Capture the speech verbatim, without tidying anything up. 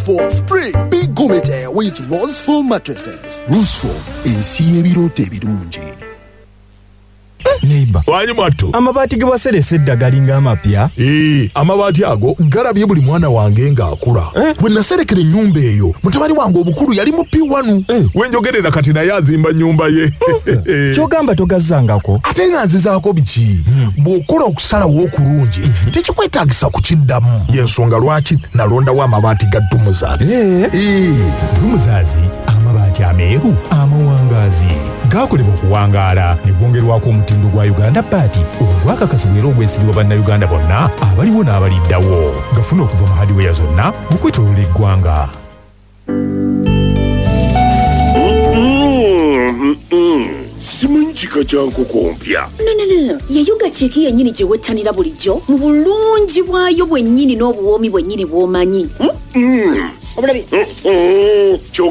Roseform Spring. Be gumete with Roseform mattresses. Roseform ensi y'ebirooto ebirungi. Neighbor. Wanyi mwattu. Amabaati ge waserese edda galinga amapya. Ee, amabaati ago galabye buli mwana wange ng'akula. Eh? Bwe naserekera ennyumba eyo, mutabani wange omukulu yali mu P one. Eh. We njogerera kati naye azimba nnyumba ye. Kyogamba togazzangako. Ate nga nzizaako biki? Bw'okola okusalawo okulungi, tekikwetaagisa kukiddamu. Y'ensonga lwaki nalondawo amabaati ga Dumuzaazi. Eh. Ee. Dumuzaazi, amabaati ameeru amawangaazi. Gaakolebwa okuwangaala ne gwongerwako omutindo gwa Uganda Paati ogwakakasibwa era ogwesigibwa bannayuganda bonna abaliwo n'abaliddawo. Gafuna okuva mu hardware zonna okwetooloola eggwanga. Simanyi kika kya nkoko mpya. No, no, no, no. Yayuga kiki yennyini gye wettanira bulijjo mu bulungi bwayo bwennyini n'obuwoomi bwennyini bw'omanyi. Mm. Obulabye? Mm. Mm.